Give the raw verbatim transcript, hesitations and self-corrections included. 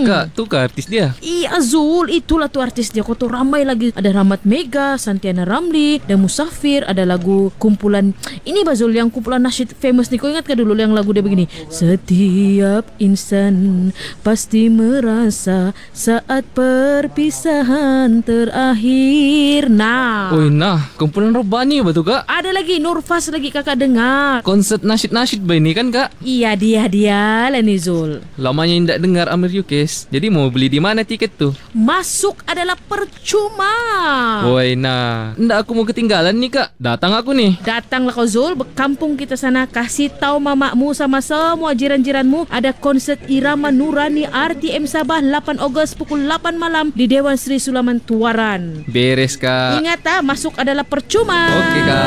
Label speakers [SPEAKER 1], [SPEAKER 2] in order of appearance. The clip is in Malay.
[SPEAKER 1] Kak, tu kah artis dia?
[SPEAKER 2] Iya Zul, itulah tuh artis dia. Kau tuh ramai lagi. Ada Rahmat Mega, Santiana Ramli, dan Musafir. Ada lagu kumpulan ini Bazul, yang kumpulan nasyid famous nih. Kau ingat kan dulu yang lagu dia begini? Setiap insan pasti merasa saat perpisahan terakhir. Nah,
[SPEAKER 1] Oi, nah, kumpulan Robani betul Kak?
[SPEAKER 2] ada lagi Nurfas lagi kakak dengar.
[SPEAKER 1] Konsert nasyid-nasyid ba ini kan Kak?
[SPEAKER 2] Iya dia dia lah nih Zul.
[SPEAKER 1] Lamanya indak dengar Amir Yukes. Jadi mau beli di mana tiket tu?
[SPEAKER 2] Masuk adalah percuma.
[SPEAKER 1] Oi, nah, ndak aku mau ketinggalan nih Kak. Datang aku nih.
[SPEAKER 2] Datanglah kau Zul, berkampung kita sana. Kasih tahu mamamu sama semua jiran-jiranmu ada konsert Irama Nurani R T M Sabah lapan Ogos pukul lapan malam di Dewan Sri Sulaman Tuaran.
[SPEAKER 1] Beres Kak.
[SPEAKER 2] Ingat ah, masuk adalah percuma.
[SPEAKER 1] Oke Kak.